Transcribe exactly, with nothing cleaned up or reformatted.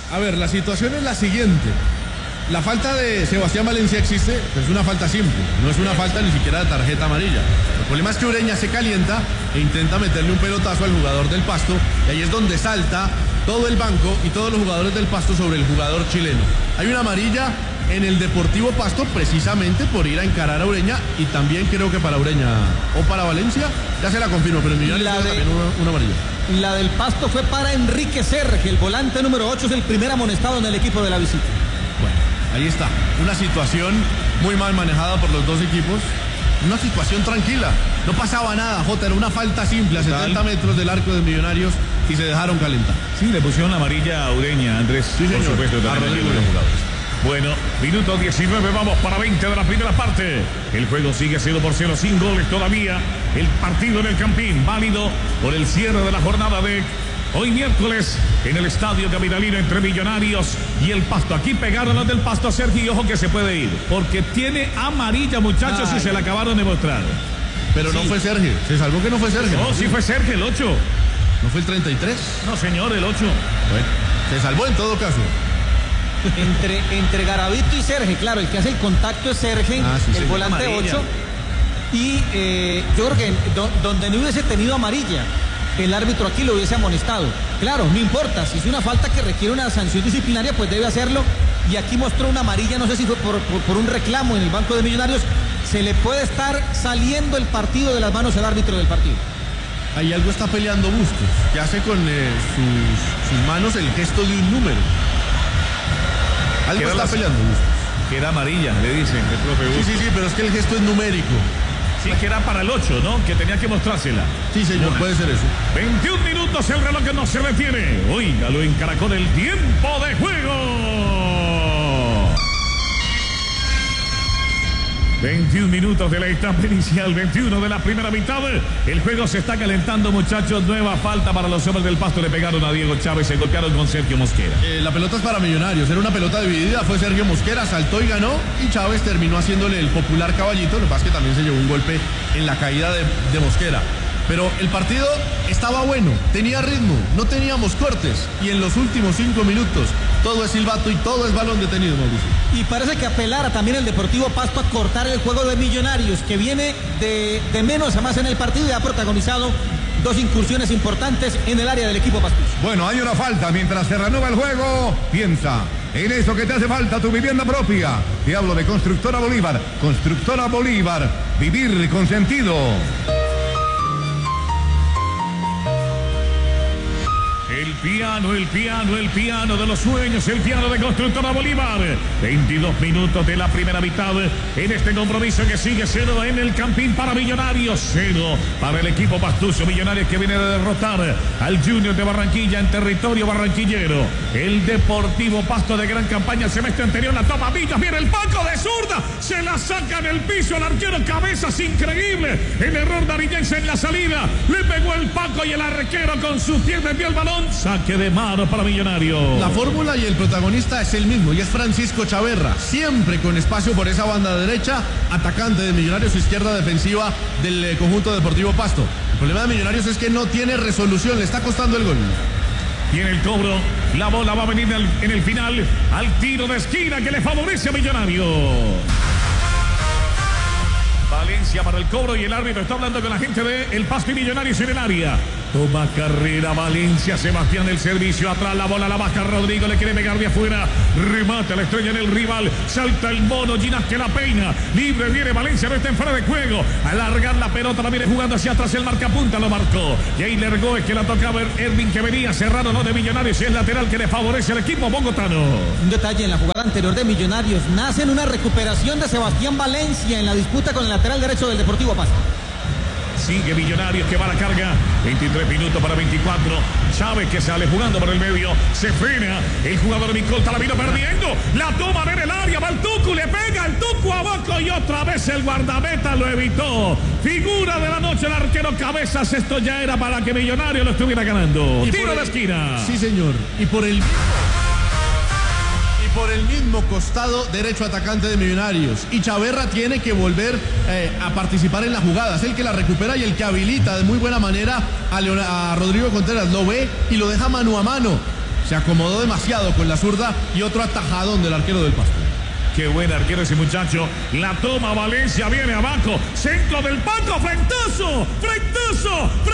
A ver, la situación es la siguiente. La falta de Sebastián Valencia existe, pero es una falta simple, no es una falta ni siquiera de tarjeta amarilla. El problema es que Ureña se calienta e intenta meterle un pelotazo al jugador del Pasto, y ahí es donde salta todo el banco y todos los jugadores del Pasto sobre el jugador chileno. Hay una amarilla en el Deportivo Pasto precisamente por ir a encarar a Ureña, y también creo que para Ureña o para Valencia, ya se la confirmo, pero en Millonarios La de- también una, una amarilla. La del Pasto fue para Enrique Serge, el volante número ocho, es el primer amonestado en el equipo de la visita. Bueno, ahí está, una situación muy mal manejada por los dos equipos, una situación tranquila, no pasaba nada, Jota, era una falta simple a setenta metros del arco de Millonarios y se dejaron calentar. Sí, le pusieron la amarilla a Ureña, Andrés, Sí, por señor. supuesto, A también Rodrigo de los Ureña. jugadores. Bueno, minuto diecinueve, vamos para veinte de la primera parte. El juego sigue siendo por cero, sin goles todavía. El partido en el Campín, válido por el cierre de la jornada de hoy miércoles en el Estadio Capitalino entre Millonarios y el Pasto. Aquí pegaron los del Pasto a Sergio y ojo que se puede ir, porque tiene amarilla, muchachos, Ay. y se la acabaron de mostrar. Pero no Sí. fue Sergio, se salvó que no fue Sergio. No, sí fue Sergio, el ocho. ¿No fue el treinta y tres? No, señor, el ocho. Bueno, se salvó en todo caso. Entre, entre Garavito y Serge, claro, el que hace el contacto es Serge, Ah, sí, el señor. volante Amarilla. ocho. Y eh, yo creo que do- donde no hubiese tenido amarilla, el árbitro aquí lo hubiese amonestado. Claro, no importa, si es una falta que requiere una sanción disciplinaria, pues debe hacerlo. Y aquí mostró una amarilla, no sé si fue por, por, por un reclamo en el banco de Millonarios. Se le puede estar saliendo el partido de las manos al árbitro del partido. Ahí algo está peleando Bustos, que hace con eh, sus, sus manos el gesto de un número. Algo Queda está la- peleando Bustos. Que era amarilla, le dicen el profe Sí, Bustos. sí, sí, pero es que el gesto es numérico. Sí, que era para el ocho, ¿no? Que tenía que mostrársela. Sí, señor, Bueno. puede ser eso. veintiún minutos, el reloj que no se detiene. Óigalo en Caracol, el tiempo de juego. veintiún minutos de la etapa inicial, veintiuno de la primera mitad. El juego se está calentando, muchachos. Nueva falta para los hombres del Pasto. Le pegaron a Diego Chávez, se golpearon con Sergio Mosquera. Eh, la pelota es para Millonarios, era una pelota dividida, fue Sergio Mosquera, saltó y ganó, y Chávez terminó haciéndole el popular caballito. Lo que pasa es que también se llevó un golpe en la caída de, de Mosquera. Pero el partido estaba bueno, tenía ritmo, no teníamos cortes, y en los últimos cinco minutos todo es silbato y todo es balón detenido, Mauricio. Y parece que apelara también el Deportivo Pasto a cortar el juego de Millonarios, que viene de, de menos a más en el partido y ha protagonizado dos incursiones importantes en el área del equipo pastuso. Bueno, hay una falta. Mientras se reanuda el juego, piensa en eso que te hace falta, tu vivienda propia. Te hablo de Constructora Bolívar. Constructora Bolívar. Vivir con sentido. El piano, el piano, el piano de los sueños, el piano de Constructora Bolívar. veintidós minutos de la primera mitad en este compromiso que sigue cero en el Campín para Millonarios, cero para el equipo pastuso. Millonarios que viene de derrotar al Junior de Barranquilla en territorio barranquillero. El Deportivo Pasto de gran campaña el semestre anterior, la toma Villas, viene el Paco de zurda, se la saca en el piso el arquero Cabezas, increíble. El error narillense en la salida, le pegó el Paco y el arquero con sus pies desvió el balón. Saque de mano para Millonarios. La fórmula y el protagonista es el mismo, y es Francisco Chaverra, siempre con espacio por esa banda derecha, atacante de Millonarios, su izquierda defensiva del eh, conjunto Deportivo Pasto. El problema de Millonarios es que no tiene resolución, le está costando el gol. Tiene el cobro, la bola va a venir al- en el final al tiro de esquina que le favorece a Millonarios. Valencia para el cobro y el árbitro está hablando con la gente de El Pasto y Millonarios en el área. Toma carrera Valencia, Sebastián del servicio, atrás la bola, la baja Rodrigo, le quiere pegar de afuera, remata la estrella en el rival, salta el mono, Ginás que la peina, libre viene Valencia, no está en fuera de juego, alargar la pelota, la viene jugando hacia atrás, el marcapunta lo marcó, y ahí Lergoes que la tocaba Ervin que venía, cerrado no de Millonarios, y es lateral que le favorece al equipo bogotano. Un detalle en la jugada anterior de Millonarios, nace en una recuperación de Sebastián Valencia en la disputa con el lateral derecho del Deportivo Pasto. Sigue Millonarios que va a la carga. veintitrés minutos para veinticuatro. Chávez que sale jugando por el medio. Se frena. El jugador Micolta la vino perdiendo. La toma en el área. Va el Tucu. Le pega el Tucu abajo. Y otra vez el guardameta lo evitó. Figura de la noche el arquero Cabezas. Esto ya era para que Millonarios lo estuviera ganando. Y Tiro por de el- esquina. Sí, señor. Y por el y por el mismo costado derecho atacante de Millonarios. Y Chaverra tiene que volver eh, a participar en la jugada. Es el que la recupera y el que habilita de muy buena manera a, Leona- a Rodrigo Contreras. Lo ve y lo deja mano a mano. Se acomodó demasiado con la zurda y otro atajadón del arquero del Pasto. Qué buen arquero ese muchacho. La toma Valencia, viene abajo. Centro del Paco, frentazo, frentazo,